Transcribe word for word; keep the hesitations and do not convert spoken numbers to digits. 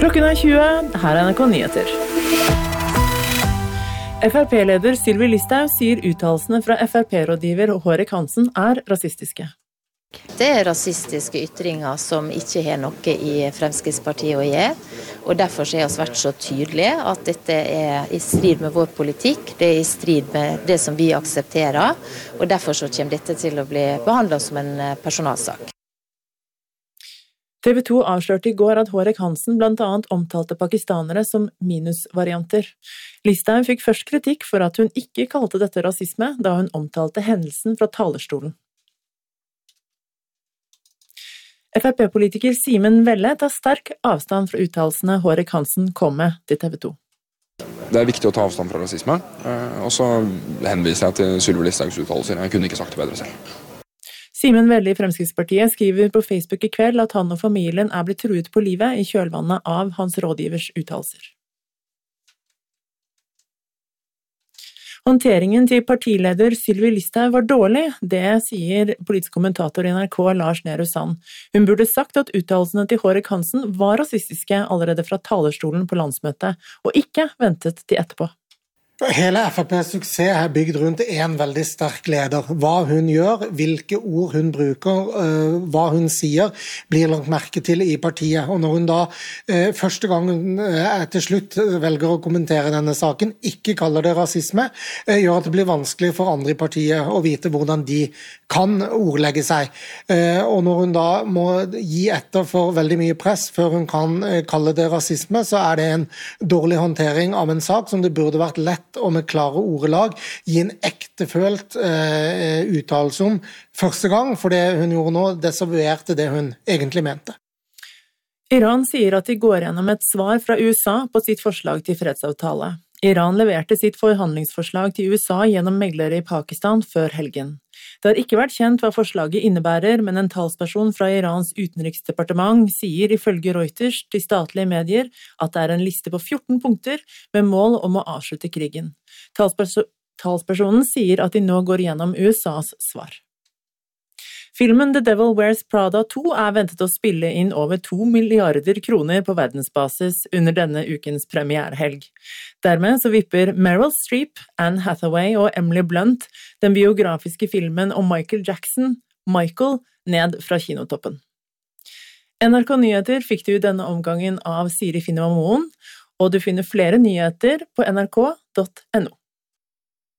Klokken er tjue, her er N R K Nyheter. F R P-leder Sylvi Listhaug sier uttalelsene fra F R P-rådgiver Hårek Hansen er rasistiske. Det er rasistiske ytringer som ikke har noe i Fremskrittspartiet å gjøre, og derfor har vi vært så tydelige at dette er i strid med vår politikk, det er i strid med det som vi aksepterer, og derfor så kommer dette til å bli behandlet som en personalsak. T V to avslørte i går at Hårek Hansen blant annet omtalte pakistanere som minusvarianter. Listhaug fikk først kritikk for at hun ikke kalte dette rasisme, da hun omtalte hendelsen fra talerstolen. F R P-politiker Simen Velle tar sterk avstand fra uttalelsene Hårek Hansen kom med til T V to. Det er viktig å ta avstand fra rasisme, og så henviser jeg til Sylvi Listhaugs uttalelser. Jeg kunne ikke sagt det bedre selv. Simen Velle i Fremskrittspartiet skriver på Facebook i kveld at han og familien er blitt truet på livet i kjølvannet av hans rådgivers uttalelser. Håndteringen til partileder Sylvi Listhaug var dårlig, det sier politisk kommentator i N R K Lars Nehru Sand. Hun burde sagt at uttalelsene til Hårek Hansen var rasistiske allerede fra talerstolen på landsmøtet, og ikke ventet til etterpå. Hele F R P's suksess er bygd rundt en veldig sterk leder. Hva hun gjør, hvilke ord hun bruker, hva hun sier, blir lagt merke til i partiet. Og når hun da første gang hun til slutt velger å kommentere denne saken, ikke kaller det rasisme, gjør at det blir vanskelig for andre i partiet å vite hvordan de kan ordlegge seg. Og når hun da må gi etter for veldig mye press før hun kan kalle det rasisme, så er det en dårlig håndtering av en sak som det burde vært lett og med klare ordelag gi en ektefølt eh, uttalelse om første gang, for det hun gjorde nå desavuerte det hun egentlig mente. Iran sier at de går gjennom et svar fra U S A på sitt forslag til fredsavtale. Iran leverte sitt forhandlingsforslag til U S A gjennom meglere i Pakistan før helgen. Det har ikke vært kjent hva forslaget innebærer, men en talsperson fra Irans utenriksdepartement sier ifølge Reuters til statlige medier at det er en liste på fjorten punkter med mål om å avslutte krigen. Talsperso- talspersonen sier at de nå går gjennom U S A's svar. Filmen The Devil Wears Prada to er ventet å spille inn over to milliarder kroner på verdensbasis under denne ukens premierehelg. Dermed så vipper Meryl Streep, Anne Hathaway og Emily Blunt den biografiske filmen om Michael Jackson, Michael, ned fra kinotoppen. N R K Nyheter fikk du denne omgangen av Siri Finnemann Moen, og du finner flere nyheter på n r k punktum no.